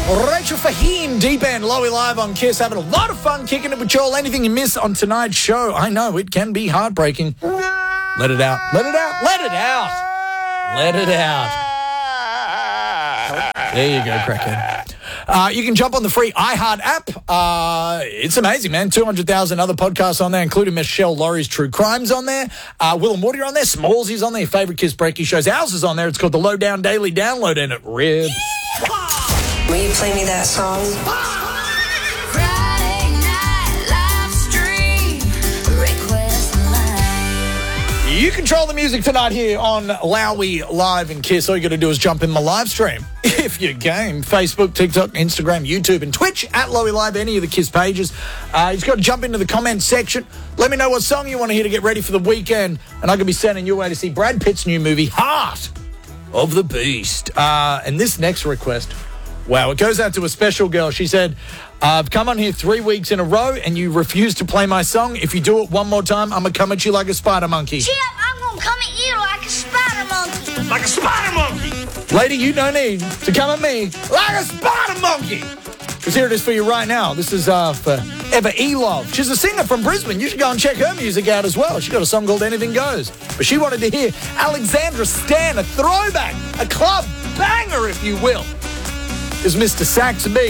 Rachel Fahim, D-Band, Lowy Live on Kiss, having a lot of fun kicking it with you all. Anything you miss on tonight's show, I know it can be heartbreaking. Let it out. Let it out. Let it out. Let it out. There you go, crackhead. You can jump on the free iHeart app. It's amazing, man. 200,000 other podcasts on there, including Michelle Laurie's True Crimes on there. Will and Woody are on there. Smallsy's on there. Your favorite Kiss Breaky shows. Ours is on there. It's called the Lowdown Daily Download, and it rips. Will you play me that song? Friday night live stream, request line. You control the music tonight here on Lowy Live and Kiss. All you got to do is jump in my live stream. If you're game, Facebook, TikTok, Instagram, YouTube, and Twitch at Lowy Live, any of the Kiss pages. You just got to jump into the comments section. Let me know what song you want to hear to get ready for the weekend, and I'm going to be sending you away to see Brad Pitt's new movie, Heart of the Beast. And this next request, wow, it goes out to a special girl. She said, I've come on here 3 weeks in a row, and you refuse to play my song. If you do it one more time, I'm going to come at you like a spider monkey. Chip, I'm gonna come at you like a spider monkey. Like a spider monkey. Lady, you don't need to come at me like a spider monkey. Because here it is for you right now. This is for Eva Elov. She's a singer from Brisbane. You should go and check her music out as well. She got a song called Anything Goes. But she wanted to hear Alexandra Stan, a throwback, a club banger, if you will. Is Mr. Sax B.